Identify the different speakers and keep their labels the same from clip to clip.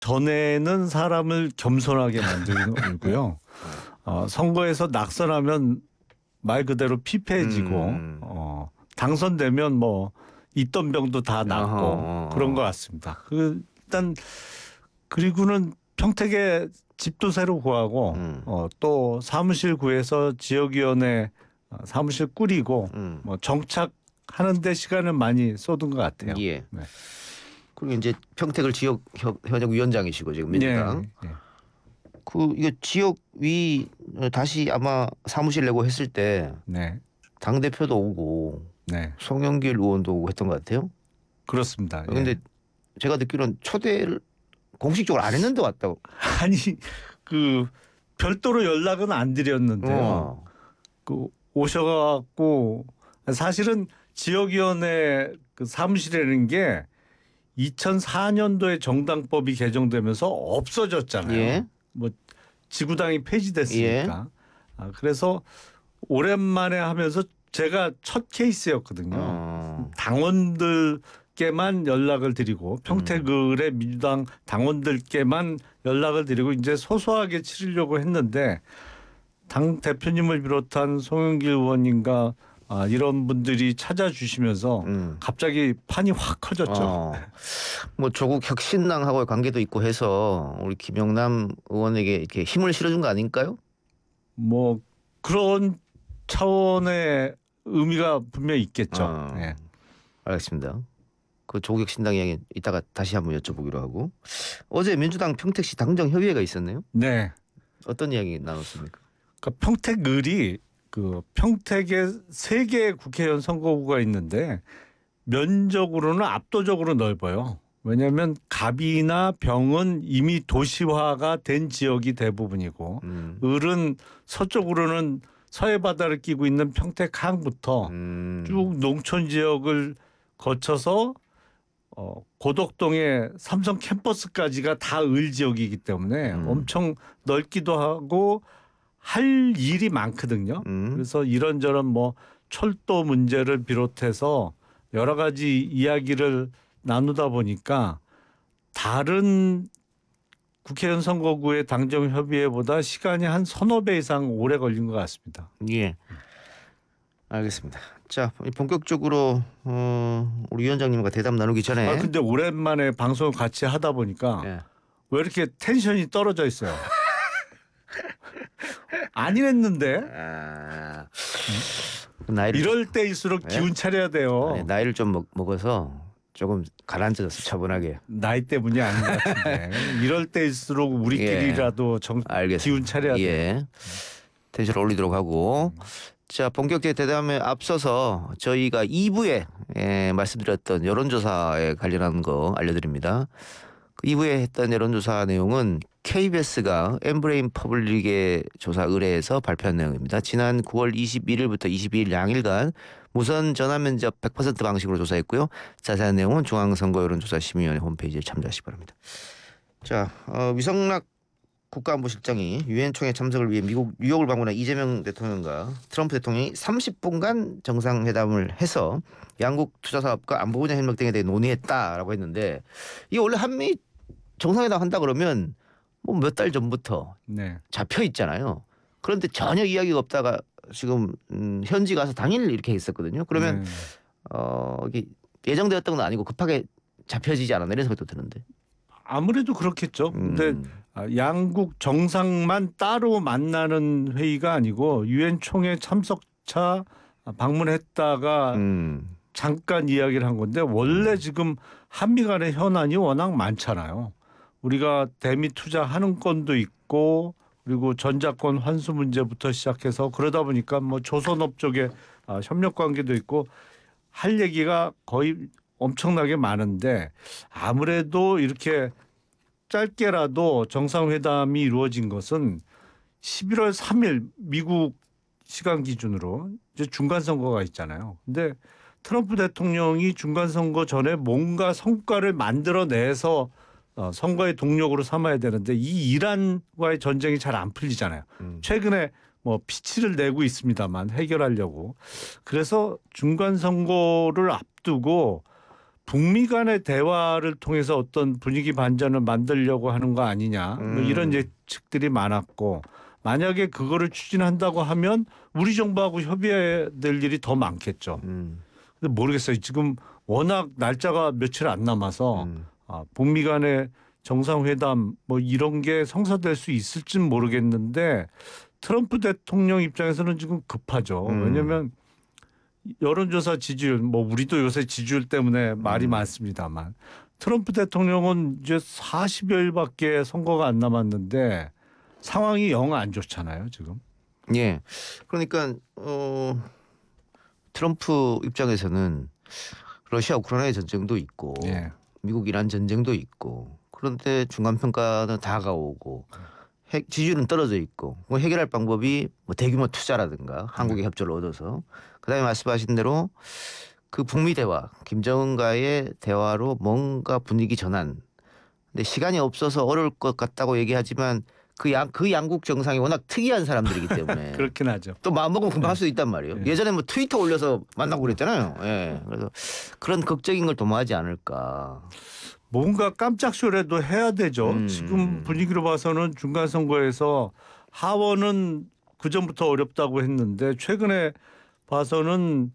Speaker 1: 전에는 사람을 겸손하게 만들고요. 선거에서 낙선하면 말 그대로 피폐해지고 당선되면 뭐 있던 병도 다 낫고 그런 것 같습니다. 일단 그리고는 평택에 집도 새로 구하고 또 사무실 구해서 지역위원회 사무실 꾸리고 뭐 정착하는 데 시간을 많이 쏟은 것 같아요.
Speaker 2: 예.
Speaker 1: 네.
Speaker 2: 그리고 이제 평택을 지역 현역 위원장이시고 지금 민주당.
Speaker 1: 네.
Speaker 2: 이거 지역위 다시 아마 사무실 내고 했을 때
Speaker 1: 네.
Speaker 2: 당 대표도 오고
Speaker 1: 네.
Speaker 2: 송영길 의원도 오고 했던 것 같아요.
Speaker 1: 그렇습니다.
Speaker 2: 그런데 제가 듣기로는 초대를 공식적으로 안 했는데 왔다고.
Speaker 1: 아니 별도로 연락은 안 드렸는데요. 오셔갖고 사실은 지역위원회 사무실이라는 게 2004년도에 정당법이 개정되면서 없어졌잖아요.
Speaker 2: 예.
Speaker 1: 뭐 지구당이 폐지됐으니까.
Speaker 2: 예.
Speaker 1: 그래서 오랜만에 하면서 제가 첫 케이스였거든요. 당원들께만 연락을 드리고 평택을의 민주당 당원들께만 연락을 드리고 이제 소소하게 치르려고 했는데 당 대표님을 비롯한 송영길 의원님과 이런 분들이 찾아주시면서 갑자기 판이 확 커졌죠.
Speaker 2: 뭐 조국 혁신당하고의 관계도 있고 해서 우리 김영남 의원에게 이렇게 힘을 실어준 거 아닐까요?
Speaker 1: 뭐 그런 차원의 의미가 분명히 있겠죠. 네.
Speaker 2: 알겠습니다. 그 조국 혁신당 이야기 이따가 다시 한번 여쭤보기로 하고 어제 민주당 평택시 당정 협의회가 있었네요.
Speaker 1: 네.
Speaker 2: 어떤 이야기 나눴습니까?
Speaker 1: 그러니까 평택을이 평택에 3개의 국회의원 선거구가 있는데 면적으로는 압도적으로 넓어요. 왜냐하면 갑이나 병은 이미 도시화가 된 지역이 대부분이고 을은 서쪽으로는 서해 바다를 끼고 있는 평택 항부터 쭉 농촌 지역을 거쳐서 고덕동의 삼성 캠퍼스까지가 다 을 지역이기 때문에 엄청 넓기도 하고 할 일이 많거든요. 그래서 이런저런 뭐 철도 문제를 비롯해서 여러 가지 이야기를 나누다 보니까 다른 국회의원 선거구의 당정협의회보다 시간이 한 서너 배 이상 오래 걸린 것 같습니다.
Speaker 2: 예. 알겠습니다. 자, 본격적으로 우리 위원장님과 대담 나누기 전에.
Speaker 1: 근데 오랜만에 방송을 같이 하다 보니까 왜 이렇게 텐션이 떨어져 있어요? 아니랬는데. 이럴 때일수록 기운 차려야 돼요.
Speaker 2: 나이를 좀 먹어서 조금 가라앉아서 차분하게.
Speaker 1: 나이 때문이 아닌 것 같은데. 이럴 때일수록 우리끼리라도 기운 차려야 돼요.
Speaker 2: 텐션 올리도록 하고. 자, 본격적인 대담에 앞서서 저희가 2부에 말씀드렸던 여론조사에 관련한 거 알려드립니다. 그 2부에 했던 여론조사 내용은 KBS가 엠브레인 퍼블릭의 조사 의뢰에서 발표한 내용입니다. 지난 9월 21일부터 22일 양일간 무선 전화 면접 100% 방식으로 조사했고요. 자세한 내용은 중앙선거여론조사심의위원회 홈페이지에 참조하시기 바랍니다. 자, 위성락 국가안보실장이 유엔 총회 참석을 위해 미국 뉴욕을 방문한 이재명 대통령과 트럼프 대통령이 30분간 정상회담을 해서 양국 투자 사업과 안보 분야 협력 등에 대해 논의했다라고 했는데 이게 원래 한미 정상회담 한다 그러면 뭐 몇 달 전부터 잡혀 있잖아요. 그런데 전혀 이야기가 없다가 지금 현지 가서 당일 이렇게 했었거든요. 그러면 이게 예정되었던 건 아니고 급하게 잡혀지지 않았나 이런 생각도 드는데.
Speaker 1: 아무래도 그렇겠죠. 근데 양국 정상만 따로 만나는 회의가 아니고 유엔 총회 참석차 방문했다가 잠깐 이야기를 한 건데 원래 지금 한미 간의 현안이 워낙 많잖아요. 우리가 대미 투자하는 건도 있고 그리고 전자권 환수 문제부터 시작해서 그러다 보니까 뭐 조선업 쪽에 협력 관계도 있고 할 얘기가 거의 엄청나게 많은데 아무래도 이렇게 짧게라도 정상회담이 이루어진 것은 11월 3일 미국 시간 기준으로 이제 중간선거가 있잖아요. 근데 트럼프 대통령이 중간선거 전에 뭔가 성과를 만들어내서 선거의 동력으로 삼아야 되는데 이 이란과의 전쟁이 잘 안 풀리잖아요. 최근에 뭐 피치를 내고 있습니다만 해결하려고. 그래서 중간선거를 앞두고 북미 간의 대화를 통해서 어떤 분위기 반전을 만들려고 하는 거 아니냐 뭐 이런 예측들이 많았고 만약에 그거를 추진한다고 하면 우리 정부하고 협의해야 될 일이 더 많겠죠. 근데 모르겠어요. 지금 워낙 날짜가 며칠 안 남아서 북미 간의 정상회담 뭐 이런 게 성사될 수 있을지는 모르겠는데 트럼프 대통령 입장에서는 지금 급하죠. 왜냐하면 여론조사 지지율 뭐 우리도 요새 지지율 때문에 말이 많습니다만 트럼프 대통령은 이제 40여일밖에 선거가 안 남았는데 상황이 영 안 좋잖아요 지금.
Speaker 2: 예. 그러니까 트럼프 입장에서는 러시아 우크라이나 전쟁도 있고
Speaker 1: 예.
Speaker 2: 미국 이란 전쟁도 있고 그런데 중간 평가는 다가오고 지지율은 떨어져 있고 뭐 해결할 방법이 뭐 대규모 투자라든가 한국의 협조를 얻어서 그다음에 말씀하신 대로 그 북미 대화 김정은과의 대화로 뭔가 분위기 전환. 근데 시간이 없어서 어려울 것 같다고 얘기하지만 그 양국 정상이 워낙 특이한 사람들이기 때문에
Speaker 1: 그렇긴 하죠.
Speaker 2: 또 마음먹으면 금방 할 수 있단 말이에요.
Speaker 1: 네.
Speaker 2: 예전에 뭐 트위터 올려서 만나고 그랬잖아요. 예. 그래서 그런 극적인 걸 도모하지 않을까.
Speaker 1: 뭔가 깜짝 쇼라도 해야 되죠. 지금 분위기로 봐서는 중간 선거에서 하원은 그 전부터 어렵다고 했는데 최근에 봐서는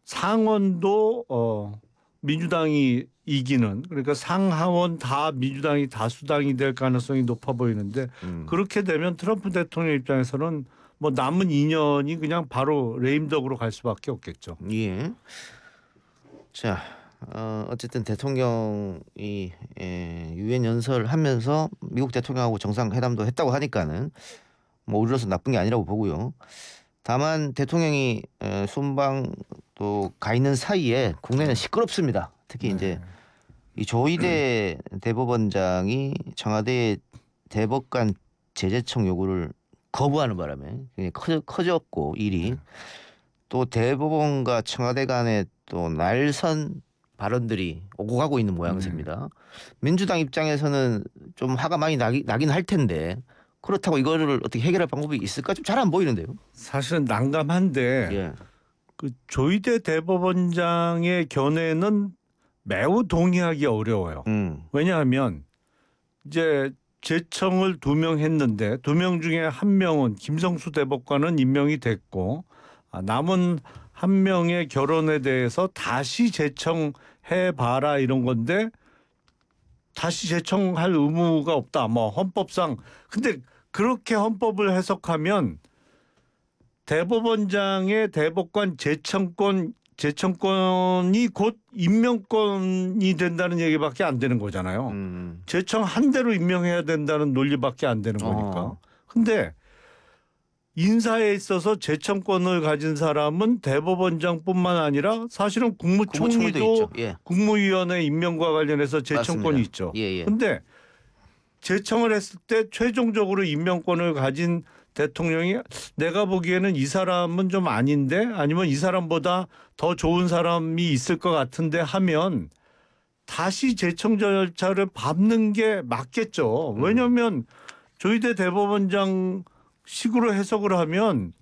Speaker 1: 상원도 민주당이 이기는 그러니까 상하원 다 민주당이 다수당이 될 가능성이 높아 보이는데 그렇게 되면 트럼프 대통령 입장에서는 뭐 남은 2년이 그냥 바로 레임덕으로 갈 수밖에 없겠죠.
Speaker 2: 예. 자, 어쨌든 대통령이 유엔 연설하면서 미국 대통령하고 정상회담도 했다고 하니까는 뭐 우리로서 나쁜 게 아니라고 보고요. 다만 대통령이 순방 또 가 있는 사이에 국내는 시끄럽습니다. 특히 이제 이 조희대 대법원장이 청와대 대법관 제재청 요구를 거부하는 바람에 굉장히 커졌고 일이 또 대법원과 청와대 간에 또 날선 발언들이 오고 가고 있는 모양새입니다. 민주당 입장에서는 좀 화가 많이 나긴 할 텐데 그렇다고 이거를 어떻게 해결할 방법이 있을까 좀 잘 안 보이는데요.
Speaker 1: 사실은 난감한데
Speaker 2: 예.
Speaker 1: 그 조희대 대법원장의 견해는 매우 동의하기 어려워요. 왜냐하면 이제 제청을 2명 했는데 2명 중에 1명은 김성수 대법관은 임명이 됐고 남은 1명의 결혼에 대해서 다시 제청해봐라 이런 건데 다시 제청할 의무가 없다. 뭐 헌법상. 근데 그렇게 헌법을 해석하면 대법원장의 대법관 제청권이 곧 임명권이 된다는 얘기밖에 안 되는 거잖아요. 제청한 대로 임명해야 된다는 논리밖에 안 되는 거니까. 근데 인사에 있어서 제청권을 가진 사람은 대법원장뿐만 아니라 사실은 국무총리도
Speaker 2: 있죠. 예.
Speaker 1: 국무위원회 임명과 관련해서 제청권이
Speaker 2: 맞습니다.
Speaker 1: 있죠.
Speaker 2: 예.
Speaker 1: 근데 제청을 했을 때 최종적으로 임명권을 가진 대통령이 내가 보기에는 이 사람은 좀 아닌데 아니면 이 사람보다 더 좋은 사람이 있을 것 같은데 하면 다시 제청 절차를 밟는 게 맞겠죠. 왜냐하면 조희대 대법원장 식으로 해석을 하면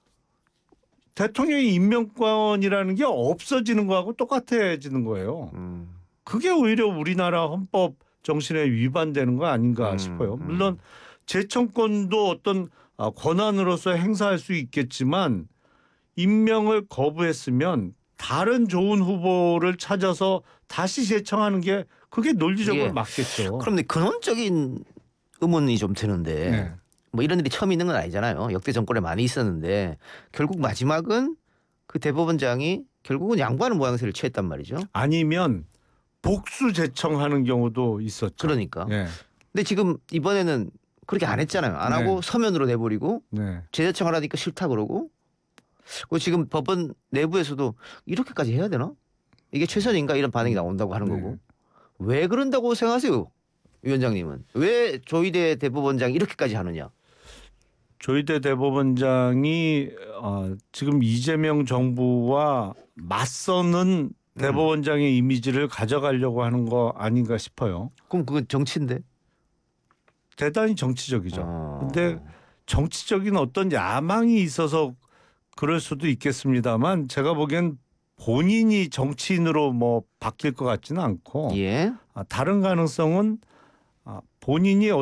Speaker 1: 대통령의 임명권이라는 게 없어지는 거하고 똑같아지는 거예요. 그게 오히려 우리나라 헌법 정신에 위반되는 거 아닌가 싶어요. 물론 제청권도 어떤 권한으로서 행사할 수 있겠지만 임명을 거부했으면 다른 좋은 후보를 찾아서 다시 제청하는 게 그게 논리적으로 맞겠죠.
Speaker 2: 그런데 근원적인 의문이 좀 드는데
Speaker 1: 네.
Speaker 2: 뭐 이런 일이 처음 있는 건 아니잖아요. 역대 정권에 많이 있었는데 결국 마지막은 그 대법원장이 결국은 양보하는 모양새를 취했단 말이죠.
Speaker 1: 아니면 복수 제청하는 경우도 있었죠.
Speaker 2: 그러니까.
Speaker 1: 네.
Speaker 2: 근데 지금 이번에는 그렇게 안 했잖아요. 안 하고 서면으로 내버리고 재제청을 하니까 싫다 그러고 그리고 지금 법원 내부에서도 이렇게까지 해야 되나? 이게 최선인가 이런 반응이 나온다고 하는 거고. 왜 그런다고 생각하세요? 위원장님은. 왜 조희대 대법원장이 이렇게까지 하느냐?
Speaker 1: 조희대 대법원장이 지금 이재명 정부와 맞서는 대법원장의 이미지를 가져가려고 하는 거 아닌가 싶어요.
Speaker 2: 그럼 그건 정치인데?
Speaker 1: 대단히 정치적이죠. 근데 정치적인 어떤 야망이 있어서 그럴 수도 있겠습니다만 제가 보기엔 본인이 정치인으로 뭐 바뀔 것 같지는 않고
Speaker 2: 예.
Speaker 1: 다른 가능성은 본인이